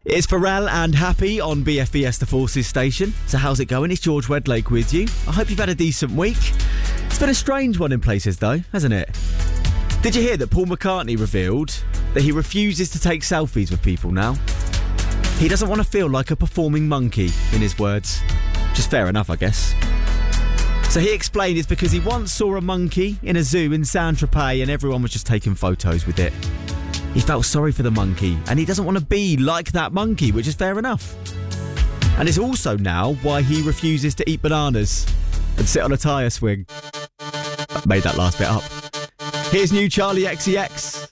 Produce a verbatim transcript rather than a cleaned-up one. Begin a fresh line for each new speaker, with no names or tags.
It's Pharrell and Happy on B F B S The Forces station. So how's it going? It's George Wedlake with you. I hope you've had a decent week. It's been a strange one in places though, hasn't it? Did you hear that Paul McCartney revealed that he refuses to take selfies with people now? He doesn't want to feel like a performing monkey, in his words. Just fair enough, I guess. So he explained it's because he once saw a monkey in a zoo in Saint-Tropez and everyone was just taking photos with it. He felt sorry for the monkey and he doesn't want to be like that monkey, which is fair enough. And it's also now why he refuses to eat bananas and sit on a tyre swing. I made that last bit up. Here's new Charlie X C X.